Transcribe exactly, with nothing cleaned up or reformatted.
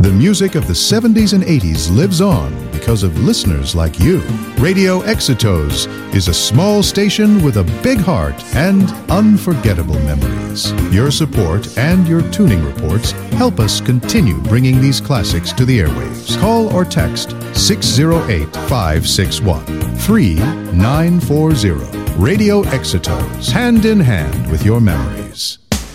The music of the seventies and eighties lives on because of listeners like you. Radio Exitos is a small station with a big heart and unforgettable memories. Your support and your tuning reports help us continue bringing these classics to the airwaves. Call or text six zero eight, five six one, three nine four zero. Radio Exitos, hand in hand with your memories.